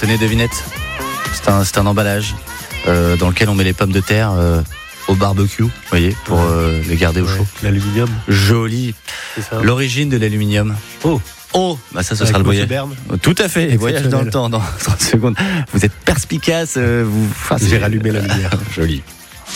Tenez, devinette. C'est un emballage dans lequel on met les pommes de terre au barbecue, vous voyez, pour les garder au chaud. L'aluminium. Joli. C'est ça. L'origine de l'aluminium. Bah ça, ce sera le voyage. Tout à fait, voyage dans le temps, dans 30 secondes. Vous êtes perspicace, J'ai rallumé la lumière. Joli.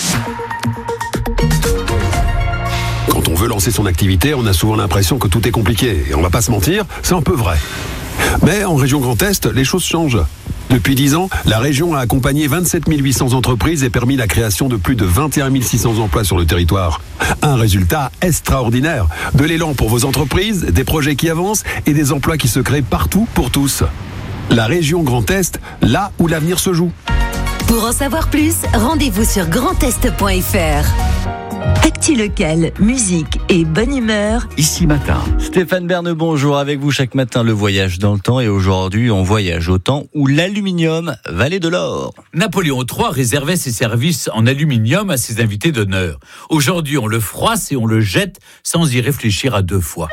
Quand on veut lancer son activité, on a souvent l'impression que tout est compliqué. Et on va pas se mentir, c'est un peu vrai. Mais en région Grand Est, les choses changent. Depuis 10 ans, la région a accompagné 27 800 entreprises et permis la création de plus de 21 600 emplois sur le territoire. Un résultat extraordinaire. De l'élan pour vos entreprises, des projets qui avancent et des emplois qui se créent partout pour tous. La région Grand Est, là où l'avenir se joue. Pour en savoir plus, rendez-vous sur grandest.fr. Actu local, musique et bonne humeur. Ici Matin. Stéphane Bern, bonjour. Avec vous chaque matin, le voyage dans le temps. Et aujourd'hui, on voyage au temps où l'aluminium valait de l'or. Napoléon III réservait ses services en aluminium à ses invités d'honneur. Aujourd'hui, on le froisse et on le jette sans y réfléchir à deux fois.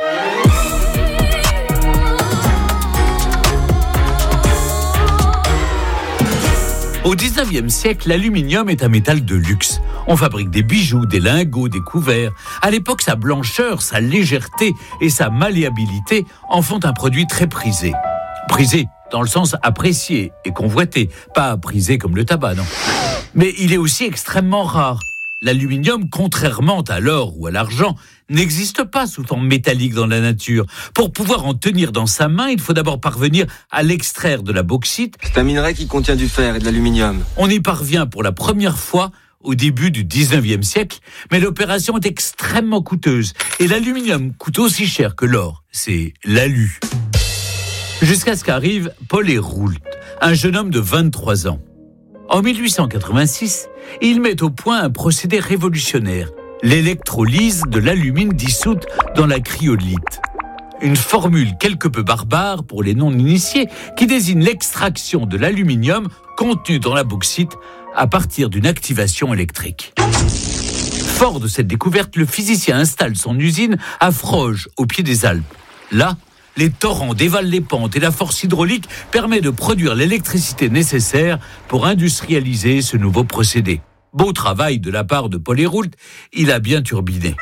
Au 19e siècle, l'aluminium est un métal de luxe. On fabrique des bijoux, des lingots, des couverts. À l'époque, sa blancheur, sa légèreté et sa malléabilité en font un produit très prisé. Prisé dans le sens apprécié et convoité, pas prisé comme le tabac, non. Mais il est aussi extrêmement rare. L'aluminium, contrairement à l'or ou à l'argent, n'existe pas sous forme métallique dans la nature. Pour pouvoir en tenir dans sa main, il faut d'abord parvenir à l'extraire de la bauxite. C'est un minerai qui contient du fer et de l'aluminium. On y parvient pour la première fois au début du 19e siècle, mais l'opération est extrêmement coûteuse. Et l'aluminium coûte aussi cher que l'or. C'est l'alu. Jusqu'à ce qu'arrive Paul Héroult, un jeune homme de 23 ans. En 1886, il met au point un procédé révolutionnaire, l'électrolyse de l'alumine dissoute dans la cryolite. Une formule quelque peu barbare pour les non-initiés qui désigne l'extraction de l'aluminium contenu dans la bauxite à partir d'une activation électrique. Fort de cette découverte, le physicien installe son usine à Froges, au pied des Alpes. Là, les torrents dévalent les pentes et la force hydraulique permet de produire l'électricité nécessaire pour industrialiser ce nouveau procédé. Beau travail de la part de Paul Héroult, il a bien turbiné.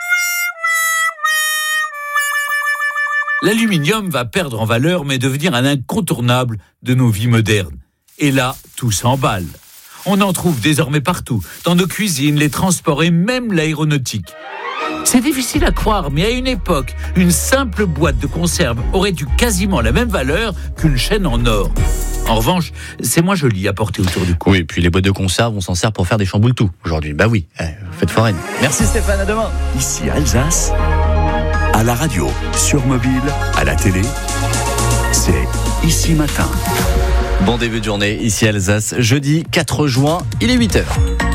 L'aluminium va perdre en valeur mais devenir un incontournable de nos vies modernes. Et là, tout s'emballe. On en trouve désormais partout, dans nos cuisines, les transports et même l'aéronautique. C'est difficile à croire, mais à une époque, une simple boîte de conserve aurait eu quasiment la même valeur qu'une chaîne en or. En revanche, c'est moins joli à porter autour du cou. Oui, et puis les boîtes de conserve, on s'en sert pour faire des chamboule-tout aujourd'hui. Bah oui, fête foraine. Merci Stéphane, à demain. Ici Alsace, à la radio, sur mobile, à la télé, c'est Ici Matin. Bon début de journée, ici Alsace, jeudi 4 juin, il est 8h.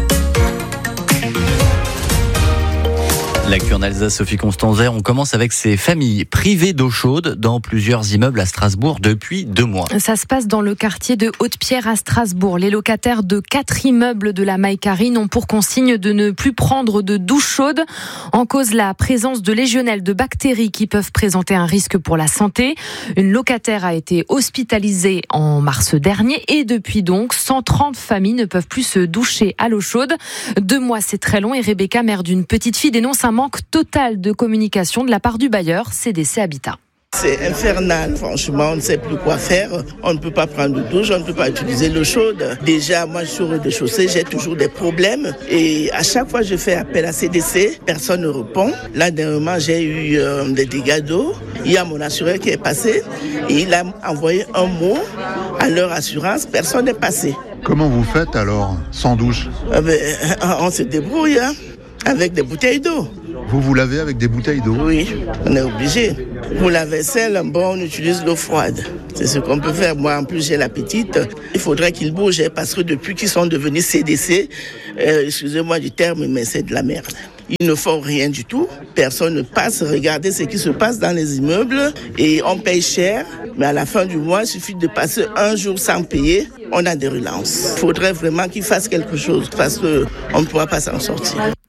L'actu en Alsace, Sophie Constanzer, on commence avec ces familles privées d'eau chaude dans plusieurs immeubles à Strasbourg depuis 2 mois. Ça se passe dans le quartier de Haute-Pierre à Strasbourg. Les locataires de 4 immeubles de la Maïkarine ont pour consigne de ne plus prendre de douche chaude. En cause, la présence de légionelles, de bactéries qui peuvent présenter un risque pour la santé. Une locataire a été hospitalisée en mars dernier et depuis donc, 130 familles ne peuvent plus se doucher à l'eau chaude. 2 mois, c'est très long et Rebecca, mère d'une petite fille, dénonce un manque total de communication de la part du bailleur CDC Habitat. C'est infernal, franchement, on ne sait plus quoi faire. On ne peut pas prendre de douche, on ne peut pas utiliser l'eau chaude. Déjà, moi, je suis au rez-de-chaussée, j'ai toujours des problèmes. Et à chaque fois que je fais appel à CDC, personne ne répond. Là, dernièrement, j'ai eu des dégâts d'eau. Il y a mon assureur qui est passé et il a envoyé un mot à leur assurance. Personne n'est passé. Comment vous faites alors, sans douche ? On se débrouille, avec des bouteilles d'eau. Vous lavez avec des bouteilles d'eau ? Oui, on est obligé. Pour la vaisselle, on utilise l'eau froide. C'est ce qu'on peut faire. Moi, en plus, j'ai la petite. Il faudrait qu'ils bougent parce que depuis qu'ils sont devenus CDC, excusez-moi du terme, mais c'est de la merde. Ils ne font rien du tout. Personne ne passe. Regardez ce qui se passe dans les immeubles et on paye cher. Mais à la fin du mois, il suffit de passer un jour sans payer. On a des relances. Il faudrait vraiment qu'ils fassent quelque chose parce qu'on ne pourra pas s'en sortir.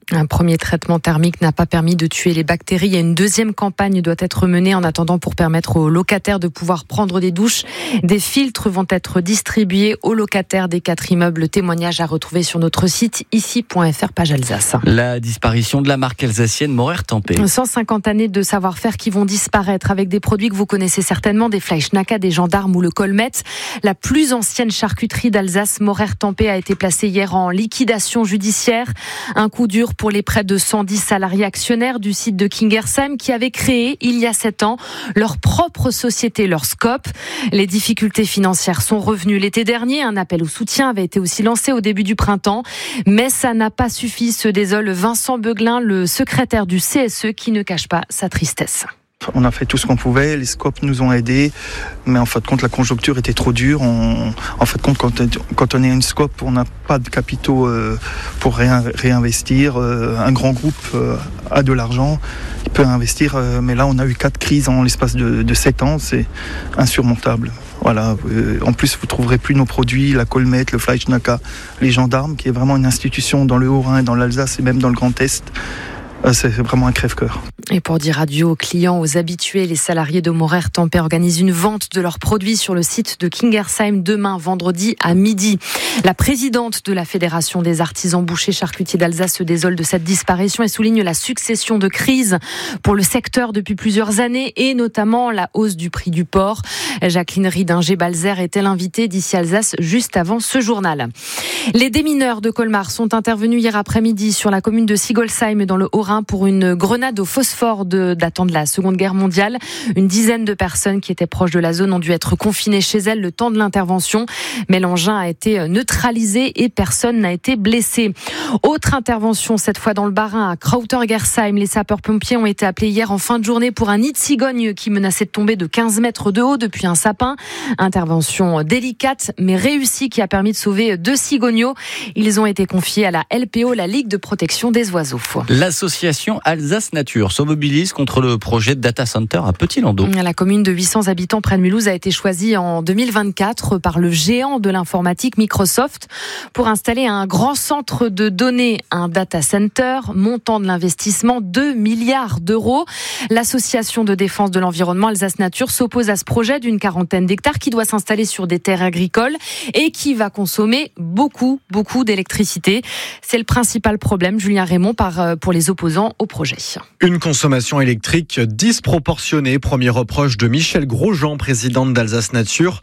Un premier traitement thermique n'a pas permis de tuer les bactéries. Une deuxième campagne doit être menée en attendant pour permettre aux locataires de pouvoir prendre des douches. Des filtres vont être distribués aux locataires des 4 immeubles. Témoignage à retrouver sur notre site ici.fr, page Alsace. La disparition de la marque alsacienne Morer-Tempé. 150 années de savoir-faire qui vont disparaître avec des produits que vous connaissez certainement, des Fleischnacker, des gendarmes ou le Colmet. La plus ancienne charcuterie d'Alsace, Morer-Tempé, a été placée hier en liquidation judiciaire. Un coup dur pour les près de 110 salariés actionnaires du site de Kingersheim qui avaient créé, il y a 7 ans, leur propre société, leur Scope. Les difficultés financières sont revenues l'été dernier. Un appel au soutien avait été aussi lancé au début du printemps. Mais ça n'a pas suffi, se désole Vincent Beuglin, le secrétaire du CSE, qui ne cache pas sa tristesse. On a fait tout ce qu'on pouvait, les scopes nous ont aidés, mais en fin de compte la conjoncture était trop dure. En fin de compte, quand on est une scope, on n'a pas de capitaux pour réinvestir. Un grand groupe a de l'argent, il peut investir, mais là on a eu 4 crises en l'espace de 7 ans, c'est insurmontable. Voilà. En plus, vous ne trouverez plus nos produits, la Colmet, le Fleischnacker, les gendarmes, qui est vraiment une institution dans le Haut-Rhin, dans l'Alsace et même dans le Grand Est. C'est vraiment un crève-cœur. Et pour dire adieu aux clients, aux habitués, les salariés de Morer-Tempé organisent une vente de leurs produits sur le site de Kingersheim demain, vendredi à midi. La présidente de la Fédération des artisans bouchers charcutiers d'Alsace se désole de cette disparition et souligne la succession de crises pour le secteur depuis plusieurs années et notamment la hausse du prix du porc. Jacqueline Riedinger-Balzer était l'invitée d'ici Alsace juste avant ce journal. Les démineurs de Colmar sont intervenus hier après-midi sur la commune de Sigolsheim dans le Haut-Rhin pour une grenade au phosphore datant de la Seconde Guerre mondiale. Une dizaine de personnes qui étaient proches de la zone ont dû être confinées chez elles le temps de l'intervention. Mais l'engin a été neutralisé et personne n'a été blessé. Autre intervention, cette fois dans le Bas-Rhin, à Krautergersheim. Les sapeurs-pompiers ont été appelés hier en fin de journée pour un nid de cigogne qui menaçait de tomber de 15 mètres de haut depuis un sapin. Intervention délicate mais réussie qui a permis de sauver 2 cigognos. Ils ont été confiés à la LPO, la Ligue de protection des oiseaux. L'association Alsace Nature se mobilise contre le projet de data center à Petit-Landau. La commune de 800 habitants près de Mulhouse a été choisie en 2024 par le géant de l'informatique Microsoft pour installer un grand centre de données, un data center, montant de l'investissement 2 milliards d'euros. L'association de défense de l'environnement Alsace Nature s'oppose à ce projet d'une 40aine d'hectares qui doit s'installer sur des terres agricoles et qui va consommer beaucoup d'électricité. C'est le principal problème, Julien Raymond, pour les opposants au projet. Une consommation électrique disproportionnée, premier reproche de Michèle Grosjean, présidente d'Alsace Nature.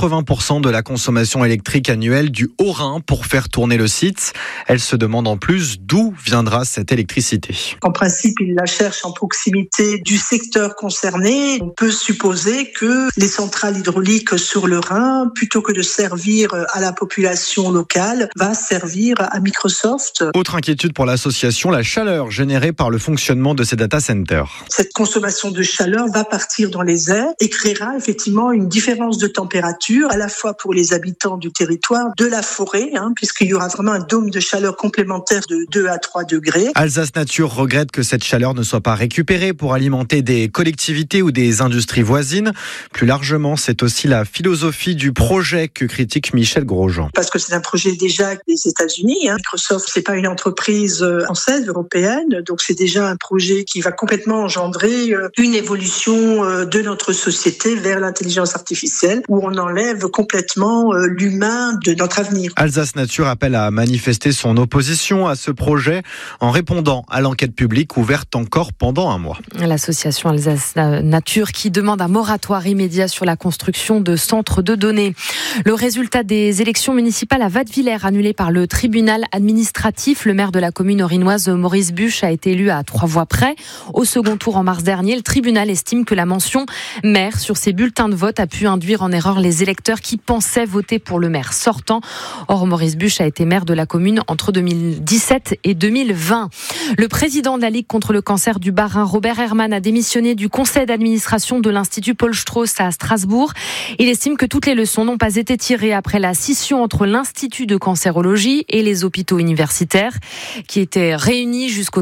80% de la consommation électrique annuelle du Haut-Rhin pour faire tourner le site. Elle se demande en plus d'où viendra cette électricité. En principe, il la cherche en proximité du secteur concerné. On peut supposer que les centrales hydrauliques sur le Rhin, plutôt que de servir à la population locale, va servir à Microsoft. Autre inquiétude pour l'association, la chaleur générée par le fonctionnement de ces data centers. Cette consommation de chaleur va partir dans les airs et créera effectivement une différence de température à la fois pour les habitants du territoire, de la forêt, puisqu'il y aura vraiment un dôme de chaleur complémentaire de 2 à 3 degrés. Alsace Nature regrette que cette chaleur ne soit pas récupérée pour alimenter des collectivités ou des industries voisines. Plus largement, c'est aussi la philosophie du projet que critique Michèle Grosjean. Parce que c'est un projet déjà des États-Unis. Microsoft, c'est pas une entreprise française, européenne, donc c'est déjà un projet qui va complètement engendrer une évolution de notre société vers l'intelligence artificielle, où on enlève complètement l'humain de notre avenir. Alsace Nature appelle à manifester son opposition à ce projet en répondant à l'enquête publique ouverte encore pendant un mois. L'association Alsace Nature qui demande un moratoire immédiat sur la construction de centres de données. Le résultat des élections municipales à Wattwiller annulé par le tribunal administratif. Le maire de la commune orinoise, Maurice Buche, a été élu à 3 voix près. Au second tour en mars dernier, le tribunal estime que la mention maire sur ses bulletins de vote a pu induire en erreur les électeurs qui pensaient voter pour le maire sortant. Or, Maurice Buche a été maire de la commune entre 2017 et 2020. Le président de la Ligue contre le cancer du Bas-Rhin, Robert Herrmann, a démissionné du conseil d'administration de l'Institut Paul Strauss à Strasbourg. Il estime que toutes les leçons n'ont pas été tirées après la scission entre l'Institut de cancérologie et les hôpitaux universitaires qui étaient réunis jusqu'au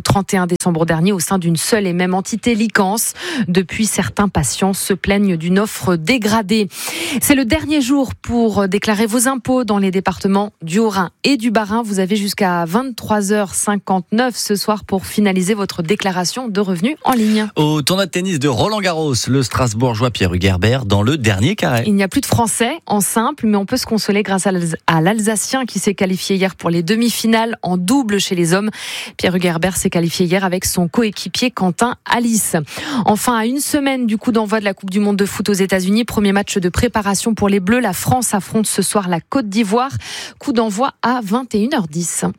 31 décembre dernier au sein d'une seule et même entité Licence. Depuis, certains patients se plaignent d'une offre dégradée. C'est le dernier jour pour déclarer vos impôts dans les départements du Haut-Rhin et du Bas-Rhin. Vous avez jusqu'à 23h59 ce soir pour finaliser votre déclaration de revenus en ligne. Au tournoi de tennis de Roland-Garros, le Strasbourgeois Pierre Hugerbert dans le dernier carré. Il n'y a plus de Français en simple, mais on peut se consoler grâce à l'Alsacien qui s'est qualifié hier pour les demi-finales en double chez les hommes. Pierre Hugerbert s'est qualifié hier avec son coéquipier Quentin Alice. Enfin, à une semaine du coup d'envoi de la Coupe du Monde de foot aux États-Unis, premier match de préparation pour les Bleus. La France affronte ce soir la Côte d'Ivoire. Coup d'envoi à 21h10.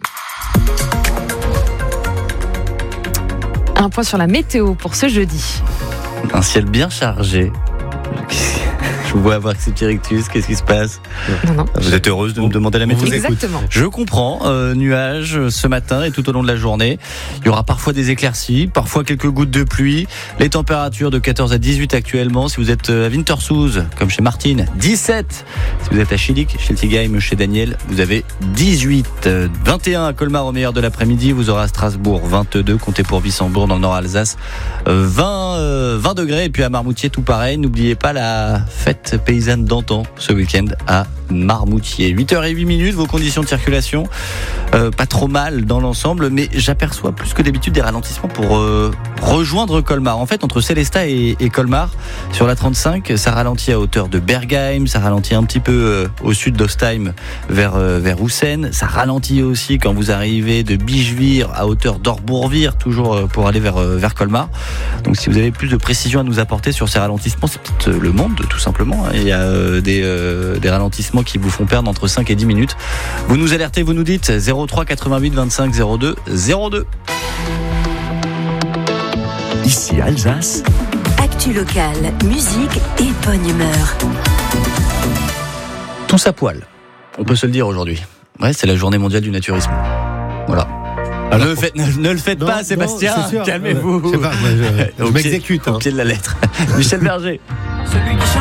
Un point sur la météo pour ce jeudi. Un ciel bien chargé. Je vous vois avoir ce petit rictus, qu'est-ce qui se passe ? Non. Vous êtes heureuse de me demander la météo ? Exactement. Je comprends, nuages ce matin et tout au long de la journée. Il y aura parfois des éclaircies, parfois quelques gouttes de pluie. Les températures de 14 à 18 actuellement. Si vous êtes à Winterthur, comme chez Martine, 17. Si vous êtes à Schillig, chez Tilgheim, chez Daniel, vous avez 18. 21 à Colmar au meilleur de l'après-midi. Vous aurez à Strasbourg 22. Comptez pour Wissembourg dans le nord Alsace 20 degrés. Et puis à Marmoutier, tout pareil. N'oubliez pas la fête paysanne d'antan ce week-end à Marmoutier. 8h08, vos conditions de circulation pas trop mal dans l'ensemble, mais j'aperçois plus que d'habitude des ralentissements pour rejoindre Colmar. En fait, entre Sélestat et Colmar, sur la 35, ça ralentit à hauteur de Bergheim, ça ralentit un petit peu au sud d'Ostheim vers Houssen, ça ralentit aussi quand vous arrivez de Bichevire à hauteur d'Orbourvire, toujours pour aller vers Colmar. Donc si vous avez plus de précision à nous apporter sur ces ralentissements, c'est peut-être le monde tout simplement. Il y a des ralentissements qui vous font perdre entre 5 et 10 minutes. Vous nous alertez, vous nous dites 03 88 25 02 02. Ici Alsace. Actu locale, musique et bonne humeur. Tous à poil, on peut se le dire aujourd'hui. Ouais, c'est la journée mondiale du naturisme. Voilà. Alors, ne le faites pas, Sébastien. Calmez-vous. Je sais pas, je m'exécute. Au pied de la lettre. Michel Berger.